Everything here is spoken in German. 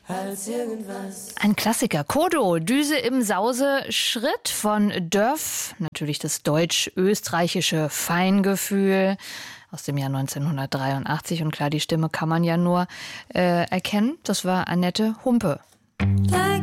als irgendwas. Ein Klassiker. Kodo, Düse im Sause, Schritt von Dörf. Natürlich das deutsch-österreichische Feingefühl aus dem Jahr 1983. Und klar, die Stimme kann man ja nur erkennen. Das war Annette Humpe. Like